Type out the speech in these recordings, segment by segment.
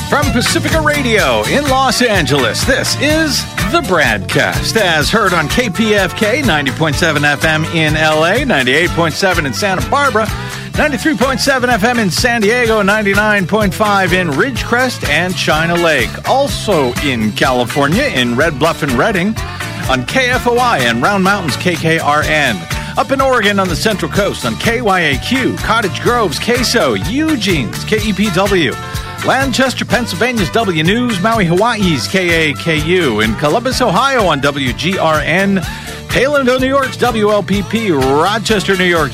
From Pacifica Radio in Los Angeles, this is the BradCast, as heard on KPFK 90.7 FM in LA, 98.7 in Santa Barbara, 93.7 FM in San Diego, 99.5 in Ridgecrest and China Lake. Also in California, in Red Bluff and Redding, on KFOI and Round Mountains KKRN. Up in Oregon on the Central Coast on KYAQ, Cottage Grove's KSO, Eugene's KEPW, Lancaster, Pennsylvania's W News, Maui, Hawaii's KAKU, in Columbus, Ohio on WGRN, Palinville, New York's WLPP, Rochester, New York's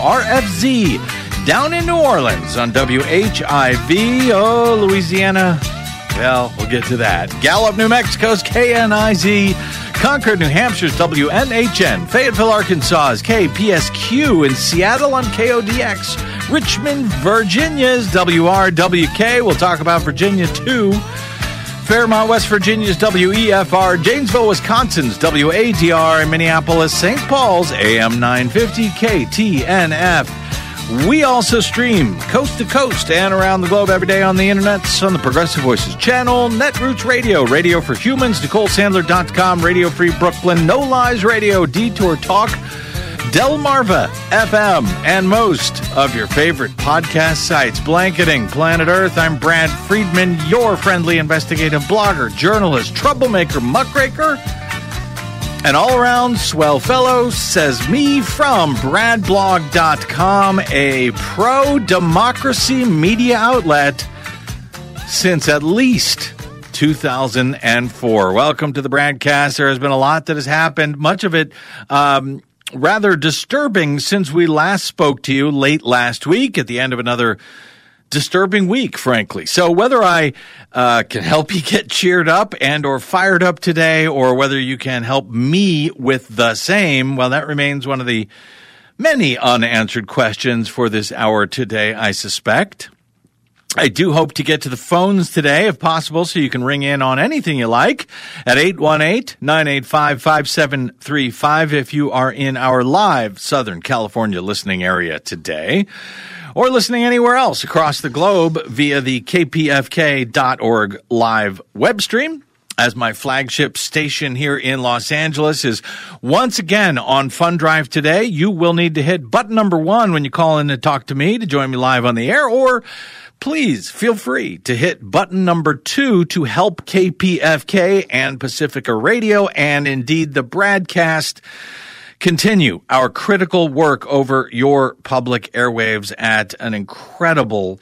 WRFZ, down in New Orleans on WHIV, Louisiana, well, we'll get to that. Gallup, New Mexico's KNIZ, Concord, New Hampshire's WNHN, Fayetteville, Arkansas's KPSQ, in Seattle on KODX, Richmond, Virginia's WRWK. We'll talk about Virginia, too. Fairmont, West Virginia's WEFR. Janesville, Wisconsin's WATR. And Minneapolis, St. Paul's AM 950 KTNF. We also stream coast to coast and around the globe every day on the internet, on the Progressive Voices channel, Netroots Radio, Radio for Humans, NicoleSandler.com, Radio Free Brooklyn, No Lies Radio, Detour Talk, Delmarva FM, and most of your favorite podcast sites. Blanketing Planet Earth, I'm Brad Friedman, your friendly investigative blogger, journalist, troublemaker, muckraker, and all-around swell fellow, says me from bradblog.com, a pro-democracy media outlet since at least 2004. Welcome to the BradCast. There has been a lot that has happened, much of it rather disturbing since we last spoke to you late last week at the end of another disturbing week, frankly. So whether I can help you get cheered up and or fired up today, or whether you can help me with the same, well, that remains one of the many unanswered questions for this hour today, I suspect. I do hope to get to the phones today, if possible, so you can ring in on anything you like at 818-985-5735 if you are in our live Southern California listening area today, or listening anywhere else across the globe via the kpfk.org live web stream, as my flagship station here in Los Angeles is once again on Fund Drive today. You will need to hit button number 1 when you call in to talk to me to join me live on the air, or please feel free to hit button number 2 to help KPFK and Pacifica Radio and indeed the BradCast continue our critical work over your public airwaves at an incredibly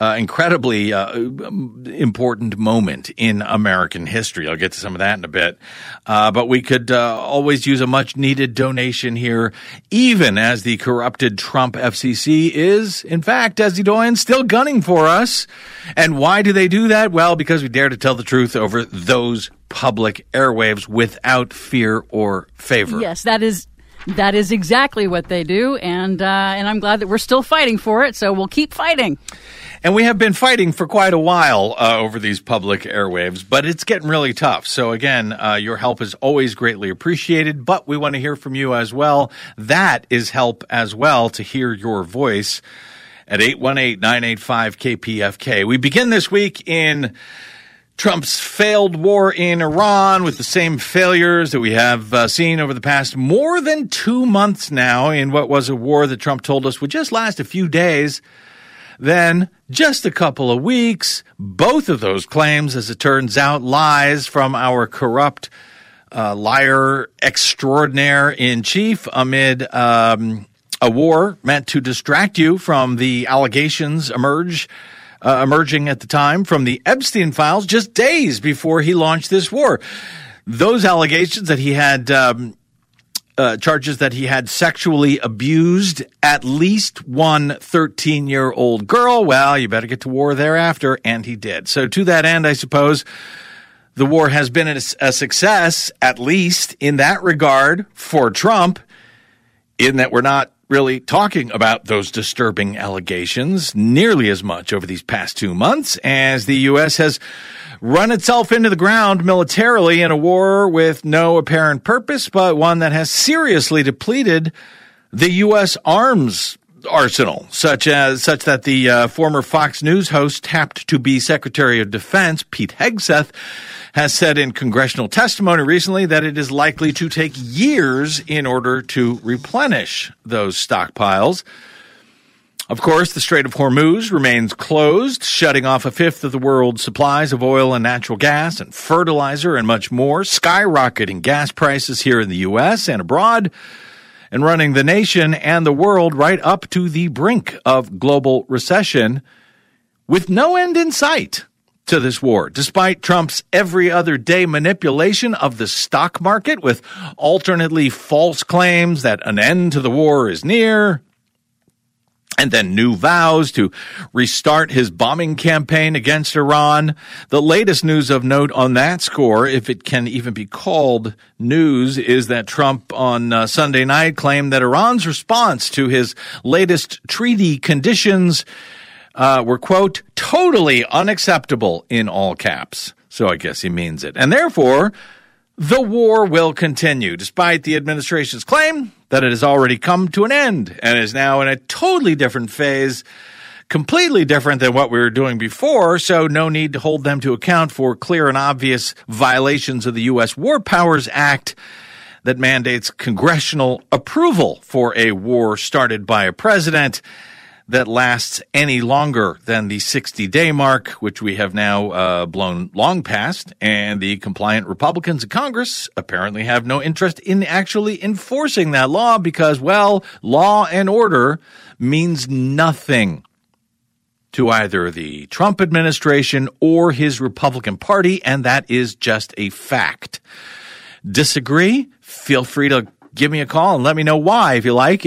important moment in American history. I'll get to some of that in a bit. But we could always use a much-needed donation here, even as the corrupted Trump FCC is, in fact, Desi Doyen, still gunning for us. And why do they do that? Well, because we dare to tell the truth over those public airwaves without fear or favor. Yes, that is exactly what they do, and I'm glad that we're still fighting for it, so we'll keep fighting. And we have been fighting for quite a while over these public airwaves, but it's getting really tough. So again, your help is always greatly appreciated, but we want to hear from you as well. That is help as well, to hear your voice at 818-985-KPFK. We begin this week in Trump's failed war in Iran, with the same failures that we have seen over the past more than 2 months now in what was a war that Trump told us would just last a few days, then just a couple of weeks. Both of those claims, as it turns out, lies from our corrupt liar extraordinaire in chief amid a war meant to distract you from the allegations emerging at the time from the Epstein files just days before he launched this war. Those allegations that he had charges that he had sexually abused at least one 13-year-old girl. Well, you better get to war thereafter, and he did. So to that end, I suppose, the war has been a success, at least in that regard, for Trump, in that we're not really talking about those disturbing allegations nearly as much over these past 2 months, as the U.S. has run itself into the ground militarily in a war with no apparent purpose, but one that has seriously depleted the U.S. arms arsenal, such that the former Fox News host tapped to be Secretary of Defense, Pete Hegseth, has said in congressional testimony recently that it is likely to take years in order to replenish those stockpiles. Of course, the Strait of Hormuz remains closed, shutting off a fifth of the world's supplies of oil and natural gas and fertilizer and much more, skyrocketing gas prices here in the U.S. and abroad, and running the nation and the world right up to the brink of global recession with no end in sight to this war, despite Trump's every other day manipulation of the stock market with alternately false claims that an end to the war is near, and then new vows to restart his bombing campaign against Iran. The latest news of note on that score, if it can even be called news, is that Trump on Sunday night claimed that Iran's response to his latest treaty conditions were, quote, totally unacceptable in all caps. So I guess he means it. And therefore, the war will continue, despite the administration's claim that it has already come to an end and is now in a totally different phase, completely different than what we were doing before, so no need to hold them to account for clear and obvious violations of the U.S. War Powers Act that mandates congressional approval for a war started by a president that lasts any longer than the 60-day mark, which we have now blown long past, and the compliant Republicans in Congress apparently have no interest in actually enforcing that law because, well, law and order means nothing to either the Trump administration or his Republican Party, and that is just a fact. Disagree? Feel free to give me a call and let me know why, if you like,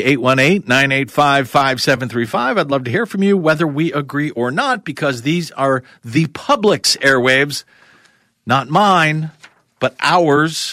818-985-5735. I'd love to hear from you, whether we agree or not, because these are the public's airwaves, not mine, but ours.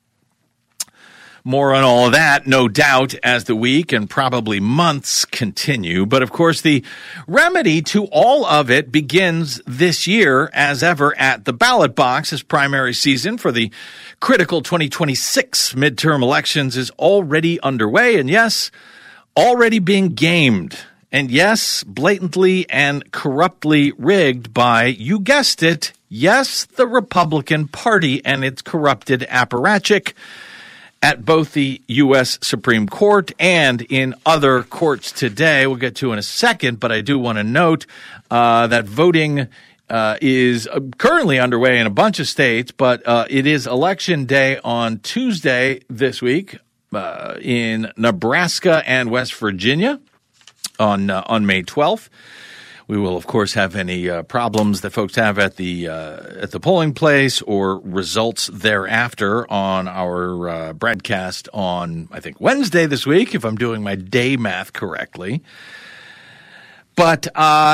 More on all of that, no doubt, as the week and probably months continue. But, of course, the remedy to all of it begins this year, as ever, at the ballot box, as primary season for the critical 2026 midterm elections is already underway. And, yes, already being gamed. And, yes, blatantly and corruptly rigged by, you guessed it, yes, the Republican Party and its corrupted apparatchik at both the U.S. Supreme Court and in other courts today. We'll get to in a second, but I do want to note that voting is currently underway in a bunch of states, but it is Election Day on Tuesday this week in Nebraska and West Virginia on May 12th. We will, of course, have any problems that folks have at the polling place or results thereafter on our broadcast on, I think, Wednesday this week, if I'm doing my day math correctly. But,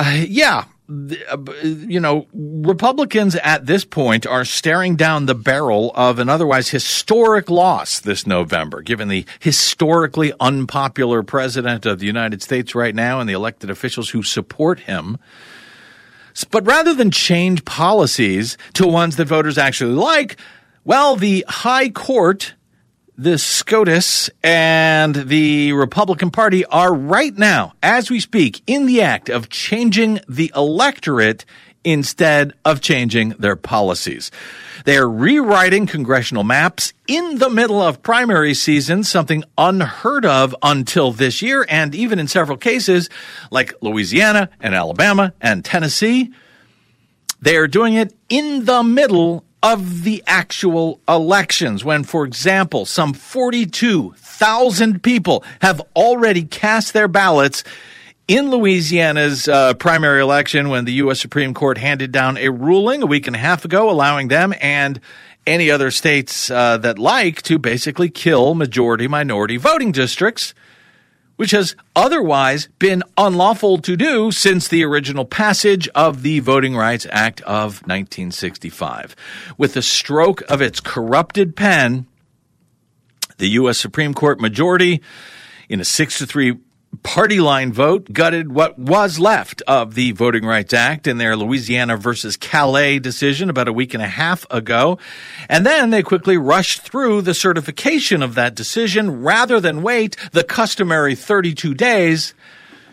Republicans at this point are staring down the barrel of an otherwise historic loss this November, given the historically unpopular president of the United States right now and the elected officials who support him. But rather than change policies to ones that voters actually like, well, the High Court, the SCOTUS, and the Republican Party are right now, as we speak, in the act of changing the electorate instead of changing their policies. They are rewriting congressional maps in the middle of primary season, something unheard of until this year, and even in several cases, like Louisiana and Alabama and Tennessee, they are doing it in the middle of the actual elections, when, for example, some 42,000 people have already cast their ballots in Louisiana's primary election, when the U.S. Supreme Court handed down a ruling a week and a half ago allowing them and any other states that like to basically kill majority-minority voting districts, which has otherwise been unlawful to do since the original passage of the Voting Rights Act of 1965. With the stroke of its corrupted pen, the U.S. Supreme Court majority, in a 6-3 party line vote, gutted what was left of the Voting Rights Act in their Louisiana versus Calais decision about a week and a half ago. And then they quickly rushed through the certification of that decision rather than wait the customary 32 days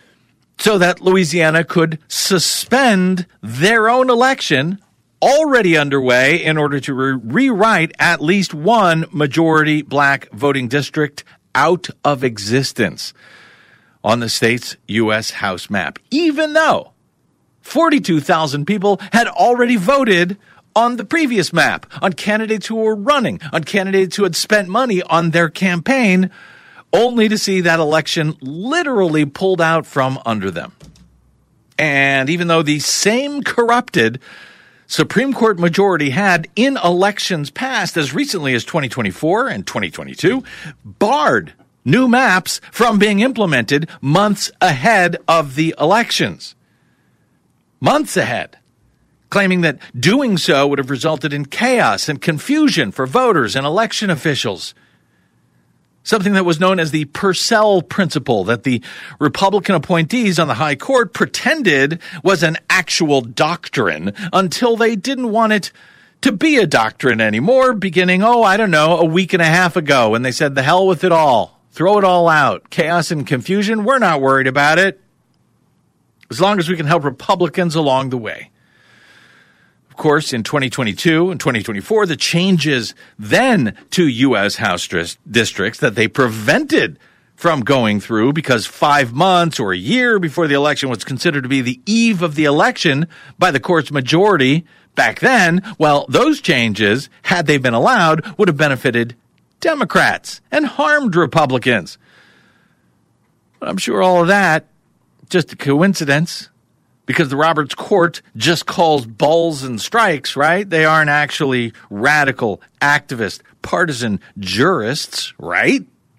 so that Louisiana could suspend their own election already underway in order to rewrite at least one majority black voting district out of existence on the state's U.S. House map, even though 42,000 people had already voted on the previous map, on candidates who were running, on candidates who had spent money on their campaign, only to see that election literally pulled out from under them. And even though the same corrupted Supreme Court majority had, in elections past as recently as 2024 and 2022, barred new maps from being implemented months ahead of the elections. Months ahead, claiming that doing so would have resulted in chaos and confusion for voters and election officials. Something that was known as the Purcell Principle, that the Republican appointees on the high court pretended was an actual doctrine until they didn't want it to be a doctrine anymore, beginning, a week and a half ago, when they said, the hell with it all. Throw it all out. Chaos and confusion, we're not worried about it, as long as we can help Republicans along the way. Of course, in 2022 and 2024, the changes then to U.S. House districts that they prevented from going through because 5 months or a year before the election was considered to be the eve of the election by the court's majority back then, well, those changes, had they been allowed, would have benefited Democrats and harmed Republicans. But I'm sure all of that, just a coincidence. Because the Roberts Court just calls balls and strikes, right? They aren't actually radical, activist, partisan jurists, right?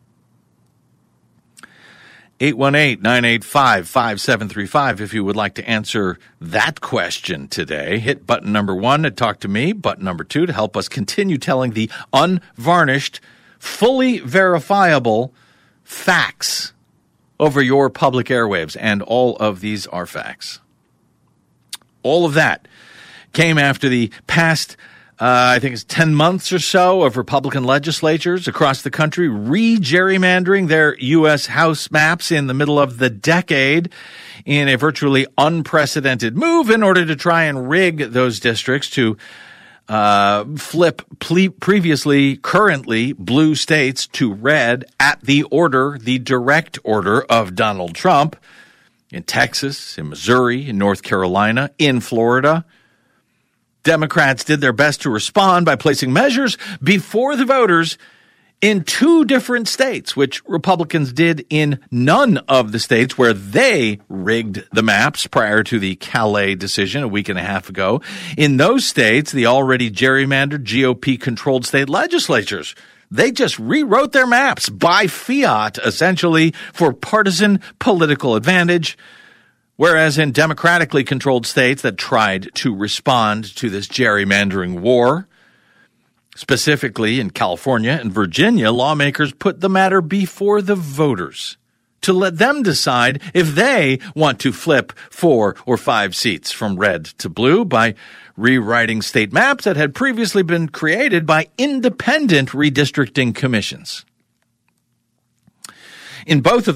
818-985-5735 if you would like to answer that question today. Hit button number 1 to talk to me, button number 2 to help us continue telling the unvarnished, fully verifiable facts over your public airwaves. And all of these are facts. All of that came after the past, I think it's 10 months or so of Republican legislatures across the country re-gerrymandering their U.S. House maps in the middle of the decade in a virtually unprecedented move in order to try and rig those districts to flip currently blue states to red at the direct order of Donald Trump. In Texas, in Missouri, in North Carolina, in Florida. Democrats did their best to respond by placing measures before the voters in 2 different states, which Republicans did in none of the states where they rigged the maps prior to the Calais decision a week and a half ago. In those states, the already gerrymandered GOP-controlled state legislatures, they just rewrote their maps by fiat, essentially, for partisan political advantage. Whereas in democratically controlled states that tried to respond to this gerrymandering war, specifically in California and Virginia, lawmakers put the matter before the voters to let them decide if they want to flip 4 or 5 seats from red to blue by rewriting state maps that had previously been created by independent redistricting commissions. In both of